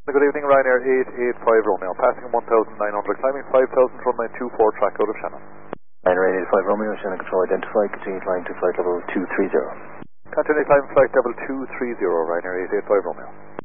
Good evening, Ryanair 885 Romeo. Passing 1,900, climbing 5,000 from 924 track out of Shannon. Ryanair 885 Romeo, Shannon control identified, continue flying to flight level 230. Continue climbing flight level 230, Ryanair 885 Romeo.